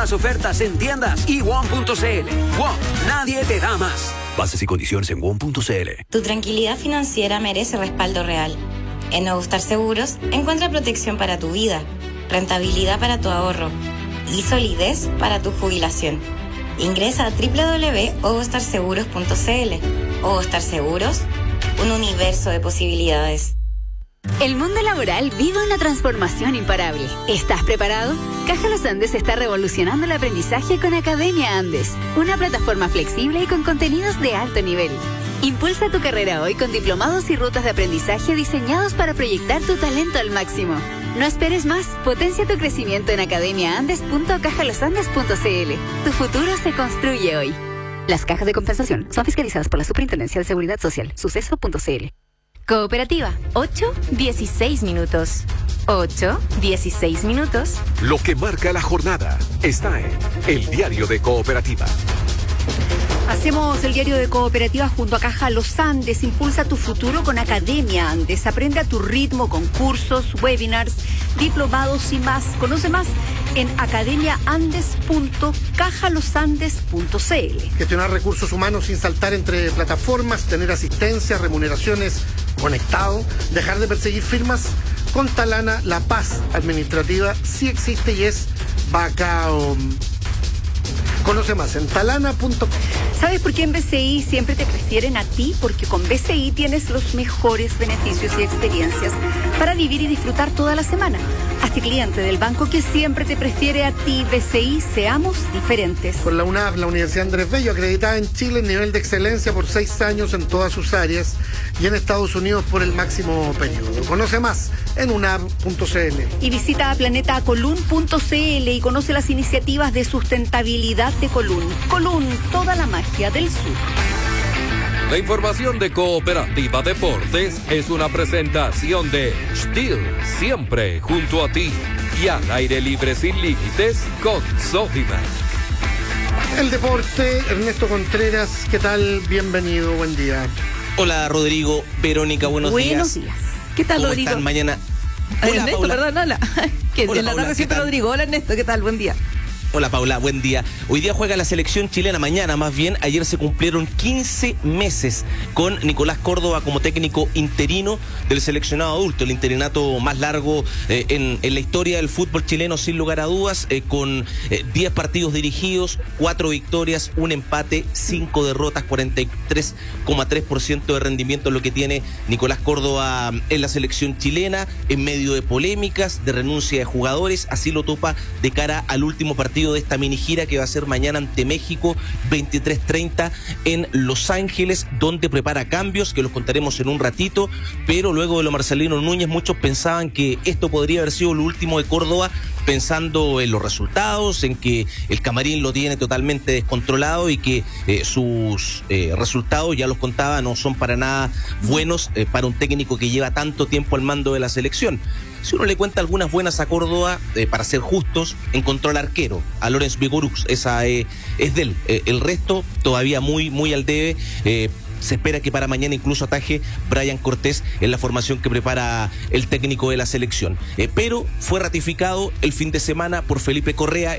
las ofertas en tiendas y WOM.cl. WOM, nadie te da más. Bases y condiciones en WOM.cl. Tu tranquilidad financiera merece respaldo real. En Nuevo Star Seguros encuentra protección para tu vida, rentabilidad para tu ahorro y solidez para tu jubilación. Ingresa a www.ovostarseguros.cl. Ovo Star Seguros, un universo de posibilidades. El mundo laboral vive una transformación imparable. ¿Estás preparado? Caja Los Andes está revolucionando el aprendizaje con Academia Andes, una plataforma flexible y con contenidos de alto nivel. Impulsa tu carrera hoy con diplomados y rutas de aprendizaje diseñados para proyectar tu talento al máximo. No esperes más, potencia tu crecimiento en academiaandes.cajalosandes.cl. Tu futuro se construye hoy. Las cajas de compensación son fiscalizadas por la Superintendencia de Seguridad Social, suceso.cl. Cooperativa, 8:16 minutos. 8:16 minutos. Lo que marca la jornada está en el Diario de Cooperativa. Hacemos el Diario de Cooperativa junto a Caja Los Andes. Impulsa tu futuro con Academia Andes. Aprende a tu ritmo con cursos, webinars, diplomados y más. Conoce más en academiaandes.cajalosandes.cl. Gestionar recursos humanos sin saltar entre plataformas, tener asistencia, remuneraciones conectado, dejar de perseguir firmas. Con Talana, la paz administrativa sí existe y es Bacao. Conoce más en talana.com. ¿Sabes por qué en BCI siempre te prefieren a ti? Porque con BCI tienes los mejores beneficios y experiencias para vivir y disfrutar toda la semana. Hazte cliente del banco que siempre te prefiere a ti. BCI, seamos diferentes. Con la UNAV, la Universidad Andrés Bello, acreditada en Chile en nivel de excelencia por 6 años en todas sus áreas y en Estados Unidos por el máximo periodo. Conoce más en unav.cl. Y visita planetacolun.cl y conoce las iniciativas de sustentabilidad de Colún. Colún, toda la magia del sur. La información de Cooperativa Deportes es una presentación de Steel, siempre junto a ti. Y al aire libre sin límites con Sodimac. El deporte, Ernesto Contreras, ¿qué tal? Bienvenido, buen día. Hola Rodrigo, Verónica, buenos días. Buenos días. ¿Qué tal, ¿Cómo Rodrigo? están mañana? Hola, Ernesto, Paula. perdón, hola. Que Hola, en la Paula, tarde ¿qué siempre tal? Rodrigo. Hola, Ernesto, ¿qué tal? Buen día. Hola Paula, buen día. Hoy día juega la selección chilena, mañana más bien. Ayer se cumplieron 15 meses con Nicolás Córdoba como técnico interino del seleccionado adulto, el interinato más largo en la historia del fútbol chileno sin lugar a dudas, con 10 partidos dirigidos, 4 victorias, 1 empate, 5 derrotas, 43,3% de rendimiento es lo que tiene Nicolás Córdoba en la selección chilena, en medio de polémicas, de renuncia de jugadores. Así lo topa de cara al último partido de esta mini gira que va a ser mañana ante México, 23:30 en Los Ángeles, donde prepara cambios que los contaremos en un ratito. Pero luego de lo Marcelino Núñez, muchos pensaban que esto podría haber sido lo último de Córdoba, pensando en los resultados, en que el camarín lo tiene totalmente descontrolado y que sus resultados, ya los contaba, no son para nada buenos para un técnico que lleva tanto tiempo al mando de la selección. Si uno le cuenta algunas buenas a Córdoba, para ser justos, encontró al arquero, a Lorenz Vigorux, esa es de él. El resto todavía muy al debe. Se espera que para mañana incluso ataje Brian Cortés en la formación que prepara el técnico de la selección. Pero fue ratificado el fin de semana por Felipe Correa,